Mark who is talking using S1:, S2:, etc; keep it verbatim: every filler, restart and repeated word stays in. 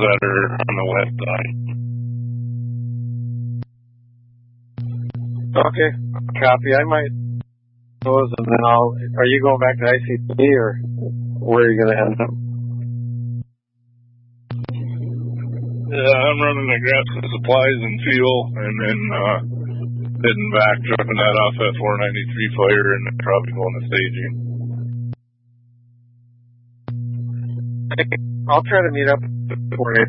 S1: that are on the west side.
S2: Okay, copy. I might those, and then I'll. Are you going back to I C P, or where are you going to end up?
S1: Yeah, I'm running the grass and supplies and fuel, and then uh, heading back, dropping that off at four ninety-three Fire, and then probably going to staging.
S2: I'll try to meet up for it